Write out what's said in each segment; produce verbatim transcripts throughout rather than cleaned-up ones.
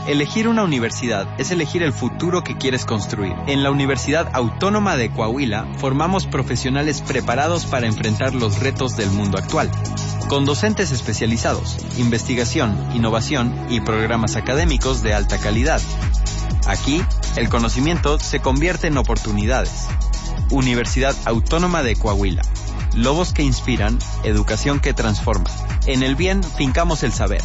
Elegir una universidad es elegir el futuro que quieres construir. En la Universidad Autónoma de Coahuila formamos profesionales preparados para enfrentar los retos del mundo actual. Con docentes especializados, investigación, innovación y programas académicos de alta calidad. Aquí, el conocimiento se convierte en oportunidades. Universidad Autónoma de Coahuila. Lobos que inspiran, educación que transforma. En el bien, fincamos el saber.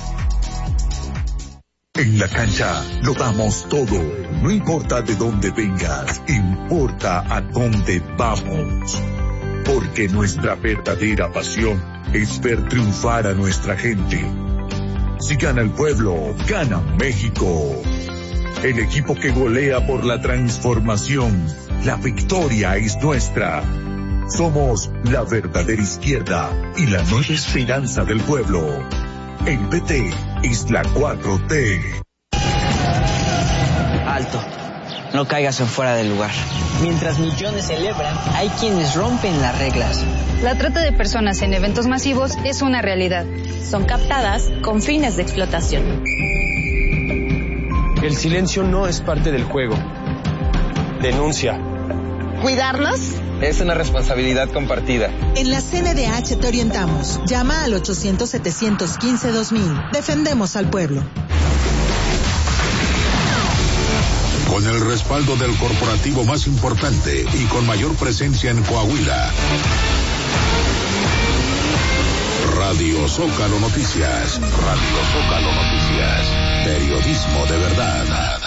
En la cancha lo damos todo. No importa de dónde vengas, importa a dónde vamos. Porque nuestra verdadera pasión es ver triunfar a nuestra gente. Si gana el pueblo, gana México. El equipo que golea por la transformación. La victoria es nuestra. Somos la verdadera izquierda y la nueva esperanza del pueblo. El P T es la cuatro T. Alto. No caigas en fuera del lugar. Mientras millones celebran, hay quienes rompen las reglas. La trata de personas en eventos masivos es una realidad. Son captadas con fines de explotación. El silencio no es parte del juego. Denuncia. ¿Cuidarnos? Es una responsabilidad compartida. En la C N D H te orientamos. Llama al ochocientos, setecientos quince, dos mil. Defendemos al pueblo. Con el respaldo del corporativo más importante y con mayor presencia en Coahuila. Radio Zócalo Noticias. Radio Zócalo Noticias. Periodismo de verdad.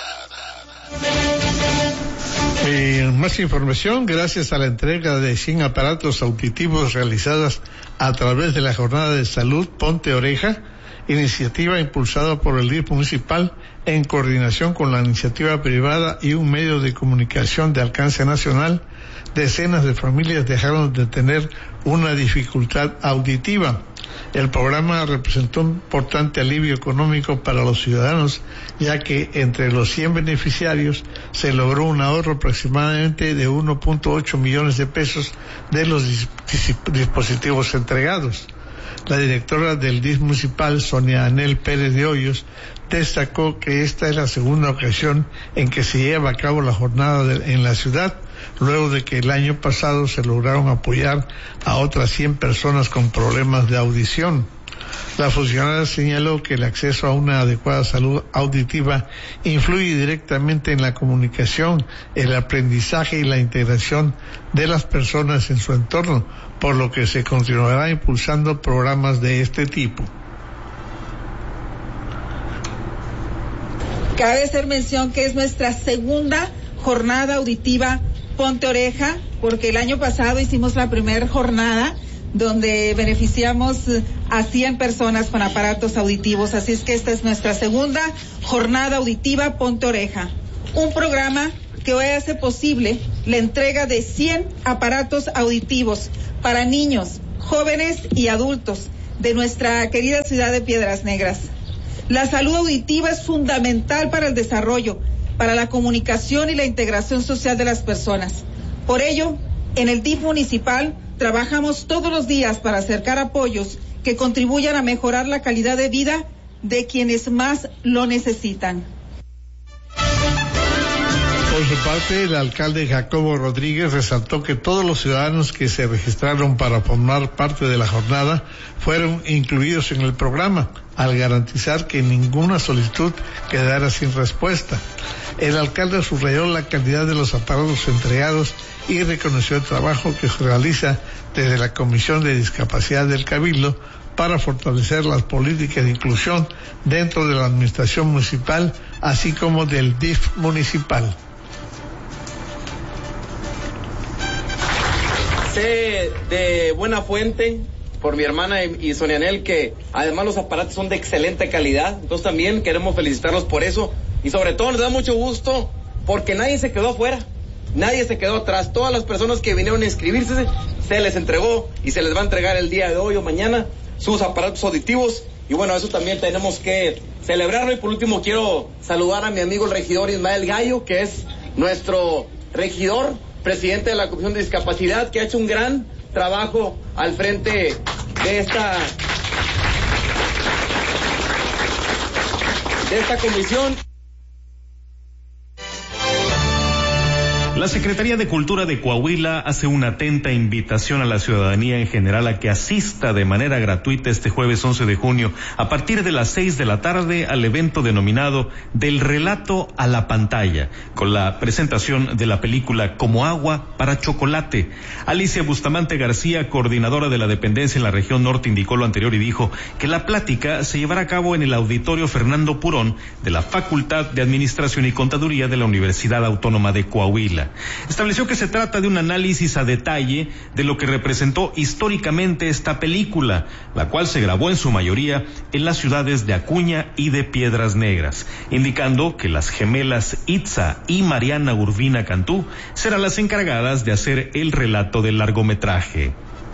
Eh, más información gracias a la entrega de cien aparatos auditivos realizadas a través de la Jornada de Salud Ponte Oreja, iniciativa impulsada por el D I F municipal en coordinación con la iniciativa privada y un medio de comunicación de alcance nacional. Decenas de familias dejaron de tener una dificultad auditiva. El programa representó un importante alivio económico para los ciudadanos, ya que entre los cien beneficiarios se logró un ahorro aproximadamente de uno punto ocho millones de pesos de los dispositivos entregados. La directora del D I F municipal, Sonia Anel Pérez de Hoyos, destacó que esta es la segunda ocasión en que se lleva a cabo la jornada de, en la ciudad, luego de que el año pasado se lograron apoyar a otras cien personas con problemas de audición. La funcionaria señaló que el acceso a una adecuada salud auditiva influye directamente en la comunicación, el aprendizaje y la integración de las personas en su entorno, por lo que se continuará impulsando programas de este tipo. Cabe hacer mención que es nuestra segunda jornada auditiva Ponte Oreja, porque el año pasado hicimos la primera jornada donde beneficiamos a cien personas con aparatos auditivos, así es que esta es nuestra segunda jornada auditiva Ponte Oreja, un programa que hoy hace posible la entrega de cien aparatos auditivos para niños, jóvenes y adultos de nuestra querida ciudad de Piedras Negras. La salud auditiva es fundamental para el desarrollo, para la comunicación y la integración social de las personas. Por ello, en el D I F municipal trabajamos todos los días para acercar apoyos que contribuyan a mejorar la calidad de vida de quienes más lo necesitan. Por su parte, el alcalde Jacobo Rodríguez resaltó que todos los ciudadanos que se registraron para formar parte de la jornada fueron incluidos en el programa, al garantizar que ninguna solicitud quedara sin respuesta. El alcalde subrayó la calidad de los aparatos entregados y reconoció el trabajo que se realiza desde la Comisión de Discapacidad del Cabildo para fortalecer las políticas de inclusión dentro de la administración municipal, así como del D I F municipal. Sé de buena fuente por mi hermana y Sonia Anel que además los aparatos son de excelente calidad, entonces también queremos felicitarlos por eso y sobre todo nos da mucho gusto porque nadie se quedó afuera, nadie se quedó atrás, todas las personas que vinieron a inscribirse se les entregó y se les va a entregar el día de hoy o mañana sus aparatos auditivos y bueno, eso también tenemos que celebrarlo. Y por último quiero saludar a mi amigo el regidor Ismael Gallo, que es nuestro regidor, presidente de la Comisión de Discapacidad, que ha hecho un gran trabajo al frente de esta de esta comisión. La Secretaría de Cultura de Coahuila hace una atenta invitación a la ciudadanía en general a que asista de manera gratuita este jueves once de junio a partir de las seis de la tarde al evento denominado Del Relato a la Pantalla, con la presentación de la película Como Agua para Chocolate. Alicia Bustamante García, coordinadora de la dependencia en la región norte, indicó lo anterior y dijo que la plática se llevará a cabo en el Auditorio Fernando Purón de la Facultad de Administración y Contaduría de la Universidad Autónoma de Coahuila. Estableció que se trata de un análisis a detalle de lo que representó históricamente esta película, la cual se grabó en su mayoría en las ciudades de Acuña y de Piedras Negras, indicando que las gemelas Itza y Mariana Urbina Cantú serán las encargadas de hacer el relato del largometraje.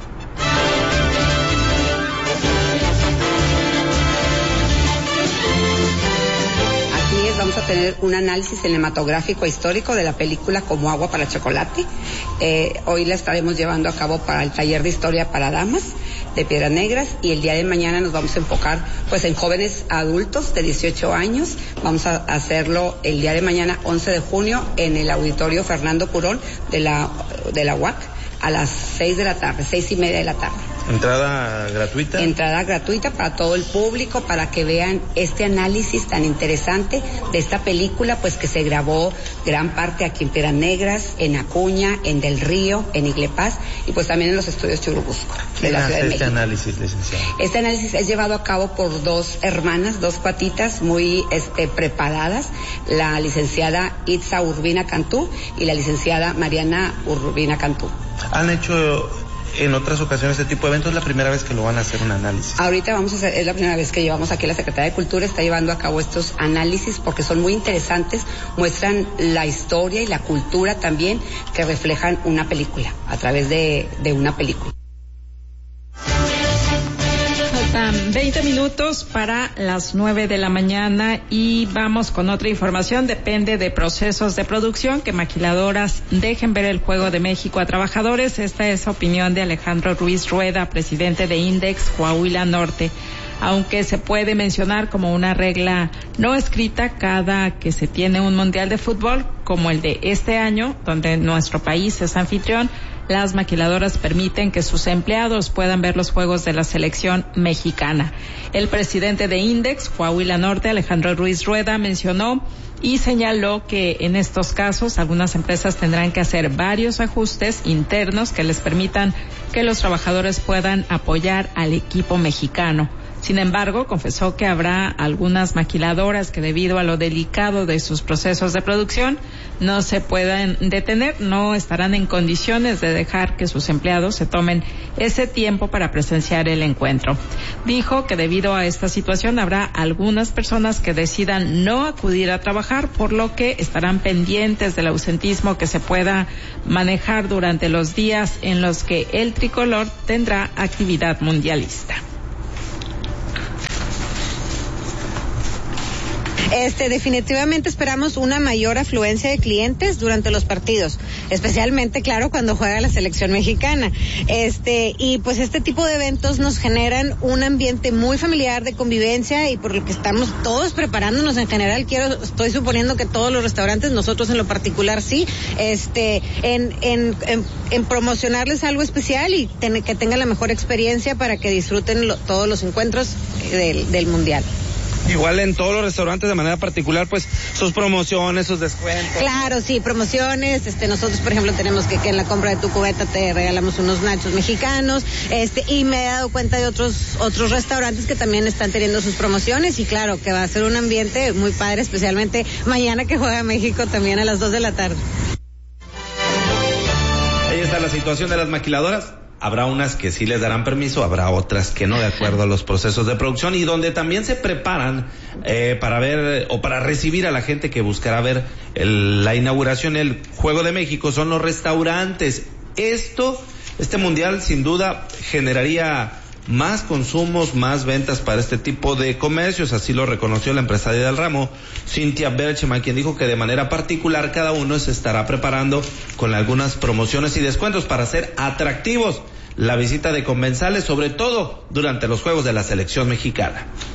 Vamos a tener un análisis cinematográfico histórico de la película Como Agua para Chocolate. Eh, hoy la estaremos llevando a cabo para el taller de historia para damas de Piedras Negras, y el día de mañana nos vamos a enfocar pues en jóvenes adultos de dieciocho años. Vamos a hacerlo el día de mañana once de junio en el Auditorio Fernando Purón de la, de la U A C a las seis de la tarde, seis y media de la tarde. ¿Entrada gratuita? Entrada gratuita para todo el público, para que vean este análisis tan interesante de esta película, pues que se grabó gran parte aquí en Piedras Negras, en Acuña, en Del Río, en Iglepaz, y pues también en los estudios Churubusco de la Ciudad de México. ¿Este análisis, licenciado? Este análisis es llevado a cabo por dos hermanas, dos cuatitas muy este, preparadas, la licenciada Itza Urbina Cantú y la licenciada Mariana Urbina Cantú. ¿Han hecho en otras ocasiones este tipo de eventos? ¿Es la primera vez que lo van a hacer un análisis? Ahorita vamos a hacer, es la primera vez que llevamos aquí, la Secretaría de Cultura está llevando a cabo estos análisis porque son muy interesantes, muestran la historia y la cultura también que reflejan una película, a través de, de una película. Faltan veinte minutos para las nueve de la mañana y vamos con otra información. Depende de procesos de producción que maquiladoras dejen ver el juego de México a trabajadores. Esta es opinión de Alejandro Ruiz Rueda, presidente de Index Coahuila Norte. Aunque se puede mencionar como una regla no escrita cada que se tiene un mundial de fútbol como el de este año, donde nuestro país es anfitrión, las maquiladoras permiten que sus empleados puedan ver los juegos de la selección mexicana. El presidente de Index Coahuila Norte, Alejandro Ruiz Rueda, mencionó y señaló que en estos casos algunas empresas tendrán que hacer varios ajustes internos que les permitan que los trabajadores puedan apoyar al equipo mexicano. Sin embargo, confesó que habrá algunas maquiladoras que debido a lo delicado de sus procesos de producción no se puedan detener, no estarán en condiciones de dejar que sus empleados se tomen ese tiempo para presenciar el encuentro. Dijo que debido a esta situación habrá algunas personas que decidan no acudir a trabajar, por lo que estarán pendientes del ausentismo que se pueda manejar durante los días en los que el tricolor tendrá actividad mundialista. Este, definitivamente esperamos una mayor afluencia de clientes durante los partidos, especialmente, claro, cuando juega la selección mexicana. Este, y pues este tipo de eventos nos generan un ambiente muy familiar de convivencia y por lo que estamos todos preparándonos en general. Quiero, estoy suponiendo que todos los restaurantes, nosotros en lo particular sí, este, en, en, en, en promocionarles algo especial y ten, que tengan la mejor experiencia para que disfruten lo, todos los encuentros del, del mundial. Igual en todos los restaurantes de manera particular, pues sus promociones, sus descuentos. Claro, sí, promociones. Este, nosotros, por ejemplo, tenemos que que en la compra de tu cubeta te regalamos unos nachos mexicanos. Este, y me he dado cuenta de otros otros restaurantes que también están teniendo sus promociones y claro que va a ser un ambiente muy padre, especialmente mañana que juega México también a las dos de la tarde. Ahí está la situación de las maquiladoras. Habrá unas que sí les darán permiso, habrá otras que no, de acuerdo a los procesos de producción, y donde también se preparan eh, para ver o para recibir a la gente que buscará ver el, la inauguración, el Juego de México, son los restaurantes. Esto, este mundial sin duda generaría más consumos, más ventas para este tipo de comercios, así lo reconoció la empresaria del ramo, Cintia Berchman, quien dijo que de manera particular cada uno se estará preparando con algunas promociones y descuentos para hacer atractivos la visita de comensales, sobre todo durante los Juegos de la selección mexicana.